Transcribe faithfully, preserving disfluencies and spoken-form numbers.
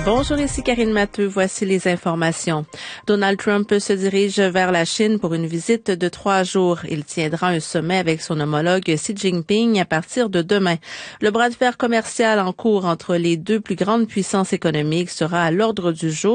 Bonjour, ici Karine Matteux. Voici les informations. Donald Trump se dirige vers la Chine pour une visite de trois jours. Il tiendra un sommet avec son homologue Xi Jinping à partir de demain. Le bras de fer commercial en cours entre les deux plus grandes puissances économiques sera à l'ordre du jour.